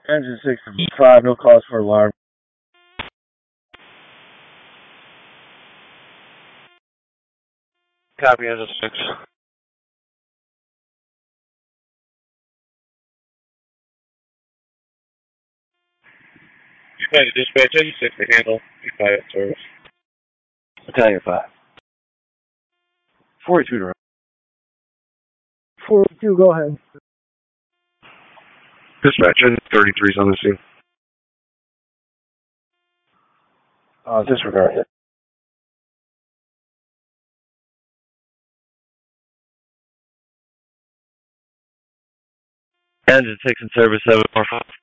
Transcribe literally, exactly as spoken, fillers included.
Engine six five, no cause for alarm. Copy, engine six. Okay, dispatch engine six to handle five service. Battalion five. forty-two to run. forty-two, go ahead. Dispatch engine thirty-three's on the scene. Uh, disregard it. Engine six in service seven four five.